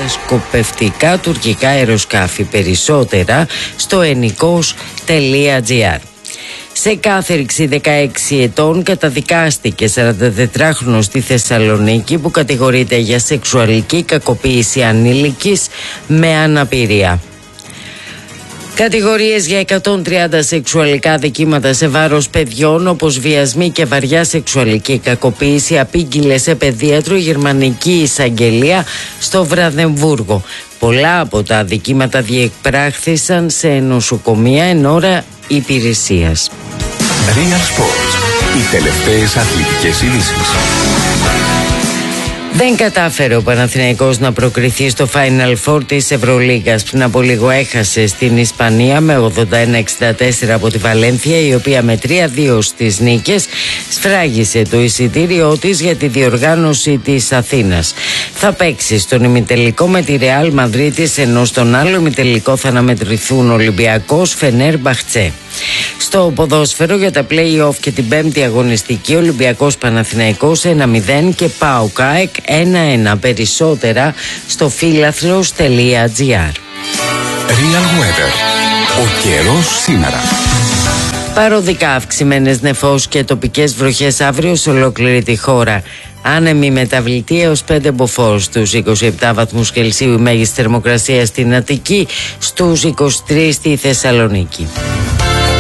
κατασκοπευτικά τουρκικά αεροσκάφη. Περισσότερα στο ennikos.gr. Σε κάθερξη 16 ετών καταδικάστηκε 44χρονος στη Θεσσαλονίκη που κατηγορείται για σεξουαλική κακοποίηση ανήλικης με αναπηρία. Κατηγορίες για 130 σεξουαλικά δικήματα σε βάρος παιδιών, όπως βιασμοί και βαριά σεξουαλική κακοποίηση, απήγγειλε σε παιδίατρο η Γερμανική Εισαγγελία στο Βραδεμβούργο. Πολλά από τα δικήματα διεκπράχθησαν σε νοσοκομεία εν ώρα υπηρεσίας. Real Sports. Οι τελευταίες αθλητικές ειδήσεις. Δεν κατάφερε ο Παναθηναϊκός να προκριθεί στο Final Four της Ευρωλίγκας. Πριν από λίγο έχασε στην Ισπανία με 81-64 από τη Βαλένθια, η οποία με 3-2 στις νίκες σφράγισε το εισιτήριό της για τη διοργάνωση της Αθήνας. Θα παίξει στον ημιτελικό με τη Ρεάλ Μαδρίτης, ενώ στον άλλο ημιτελικό θα αναμετρηθούν Ολυμπιακός Φενέρμπαχτσε. Στο ποδόσφαιρο για τα play-off και την πέμπτη αγωνιστική, Ολυμπιακός Παναθηναϊκός 1-0 και ΠΑΟΚ ΑΕΚ 1-1. Περισσότερα στο φίλαθλος.gr. Real Weather. Ο καιρός σήμερα. Παροδικά αυξημένες νεφώσεις και τοπικές βροχές αύριο σε ολόκληρη τη χώρα. Άνεμη μεταβλητή έως 5 μποφόρ, στους 27 βαθμούς Κελσίου η μέγιστη θερμοκρασία στην Αττική, στους 23 στη Θεσσαλονίκη.